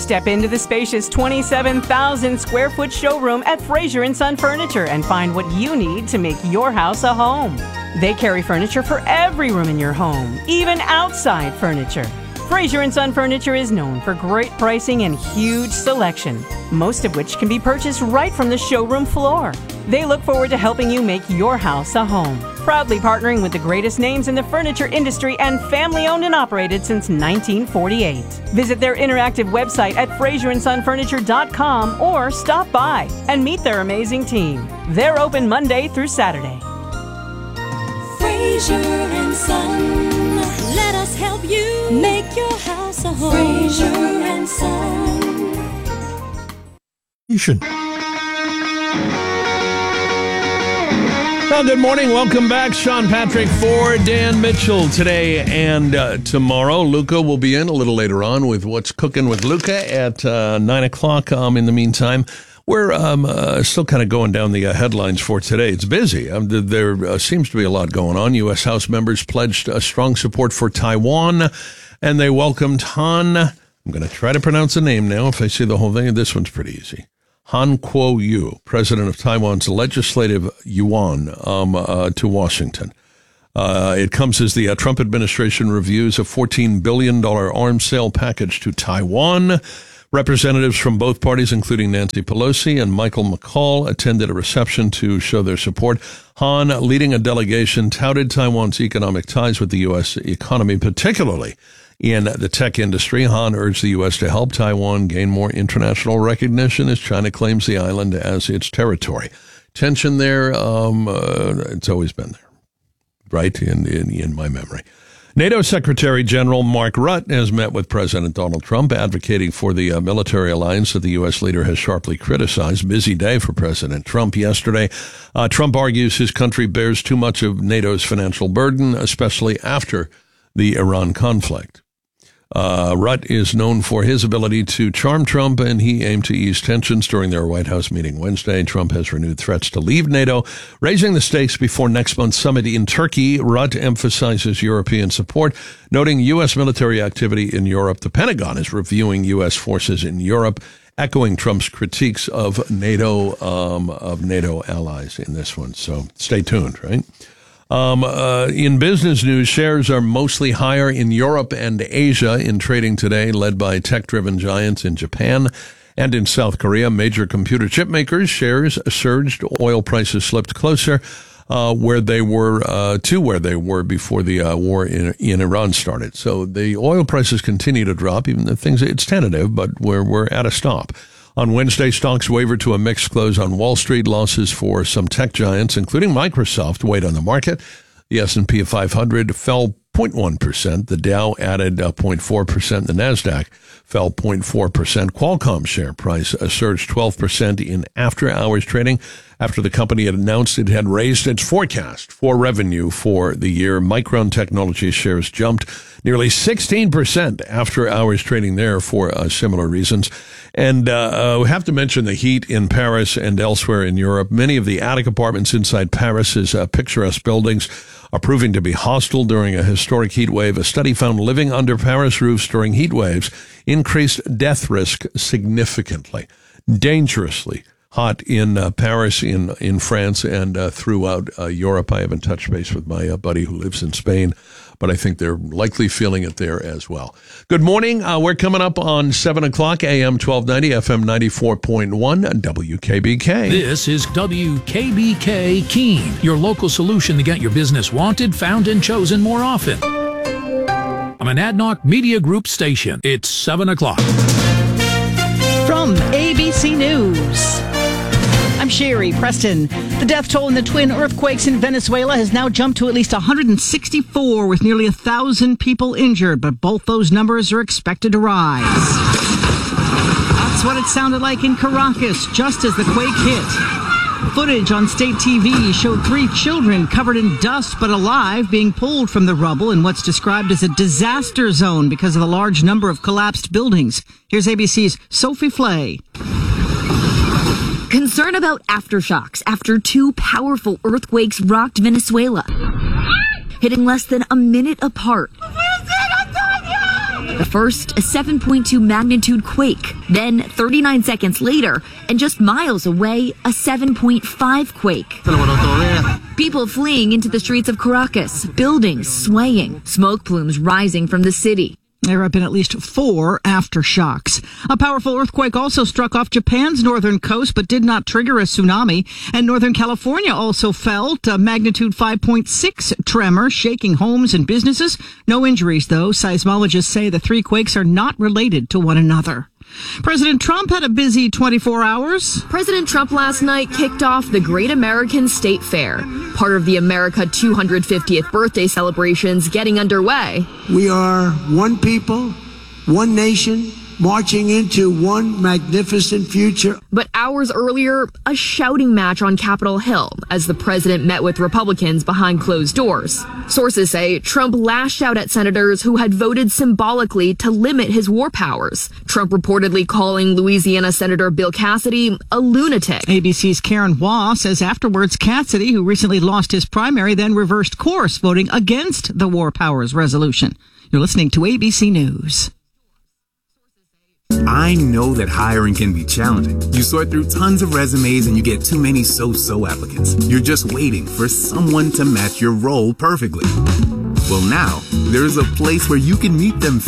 Step into the spacious 27,000 square foot showroom at Fraser & Son Furniture and find what you need to make your house a home. They carry furniture for every room in your home, even outside furniture. Fraser & Son Furniture is known for great pricing and huge selection, most of which can be purchased right from the showroom floor. They look forward to helping you make your house a home. Proudly partnering with the greatest names in the furniture industry and family-owned and operated since 1948. Visit their interactive website at FraserandSonFurniture.com or stop by and meet their amazing team. They're open Monday through Saturday. Fraser and Son, let us help you make your house a home. Fraser and Son. You should. Well, good morning. Welcome back. Sean Patrick for Dan Mitchell today and tomorrow. Luca will be in a little later on with What's Cooking with Luca at 9 o'clock. In the meantime, we're still kind of going down the headlines for today. It's busy. There seems to be a lot going on. U.S. House members pledged strong support for Taiwan, and they welcomed Han. I'm going to try to pronounce the name now. If I see the whole thing, this one's pretty easy. Han Kuo-yu, president of Taiwan's legislative yuan, to Washington. It comes as the Trump administration reviews a $14 billion arms sale package to Taiwan. Representatives from both parties, including Nancy Pelosi and Michael McCaul, attended a reception to show their support. Han, leading a delegation, touted Taiwan's economic ties with the U.S. economy, particularly in the tech industry. Han urged the U.S. to help Taiwan gain more international recognition as China claims the island as its territory. Tension there, it's always been there, right, in my memory. NATO Secretary General Mark Rutte has met with President Donald Trump, advocating for the military alliance that the U.S. leader has sharply criticized. Busy day for President Trump yesterday. Trump argues his country bears too much of NATO's financial burden, especially after the Iran conflict. Rutte is known for his ability to charm Trump, and he aimed to ease tensions during their White House meeting Wednesday. Trump has renewed threats to leave NATO, raising the stakes before next month's summit in Turkey. Rutte emphasizes European support, noting U.S. military activity in Europe. The Pentagon is reviewing U.S. forces in Europe, echoing Trump's critiques of NATO allies in this one. So stay tuned, right? In business news, shares are mostly higher in Europe and Asia in trading today, led by tech-driven giants in Japan and in South Korea. Major computer chip makers' shares surged. Oil prices slipped closer where they were before the war in Iran started. So the oil prices continue to drop, even the things, it's tentative, but we're at a stop. On Wednesday, stocks wavered to a mixed close on Wall Street. Losses for some tech giants, including Microsoft, weighed on the market. The S&P 500 fell 0.1%. The Dow added 0.4%. The Nasdaq fell 0.4%. Qualcomm share price surged 12% in after-hours trading after the company had announced it had raised its forecast for revenue for the year. Micron Technology shares jumped nearly 16% after hours trading there for similar reasons. And we have to mention the heat in Paris and elsewhere in Europe. Many of the attic apartments inside Paris's picturesque buildings are proving to be hostile during a historic heat wave. A study found living under Paris roofs during heat waves increased death risk significantly. Dangerously hot in Paris, in France, and throughout Europe. I haven't touched base with my buddy who lives in Spain, but I think they're likely feeling it there as well. Good morning. We're coming up on 7 o'clock, AM 1290, FM 94.1, WKBK. This is WKBK Keene, your local solution to get your business wanted, found, and chosen more often. I'm an Adnoc Media Group station. It's 7 o'clock. From ABC News, I'm Sherry Preston. The death toll in the twin earthquakes in Venezuela has now jumped to at least 164, with nearly 1,000 people injured, but both those numbers are expected to rise. That's what it sounded like in Caracas just as the quake hit. Footage on state TV showed 3 children covered in dust but alive being pulled from the rubble in what's described as a disaster zone because of the large number of collapsed buildings. Here's ABC's Sophie Flay. Concern about aftershocks after 2 powerful earthquakes rocked Venezuela, hitting less than a minute apart. The first, a 7.2 magnitude quake. Then, 39 seconds later, and just miles away, a 7.5 quake. People fleeing into the streets of Caracas, buildings swaying, smoke plumes rising from the city. There have been at least 4 aftershocks. A powerful earthquake also struck off Japan's northern coast but did not trigger a tsunami. And Northern California also felt a magnitude 5.6 tremor, shaking homes and businesses. No injuries, though. Seismologists say the 3 quakes are not related to one another. President Trump had a busy 24 hours. President Trump last night kicked off the Great American State Fair, part of the America 250th birthday celebrations getting underway. We are one people, one nation, marching into one magnificent future. But hours earlier, a shouting match on Capitol Hill as the president met with Republicans behind closed doors. Sources say Trump lashed out at senators who had voted symbolically to limit his war powers. Trump reportedly calling Louisiana Senator Bill Cassidy a lunatic. ABC's Karen Waugh says afterwards Cassidy, who recently lost his primary, then reversed course, voting against the war powers resolution. You're listening to ABC News. I know that hiring can be challenging. You sort through tons of resumes and you get too many so-so applicants. You're just waiting for someone to match your role perfectly. Well, now, there's a place where you can meet them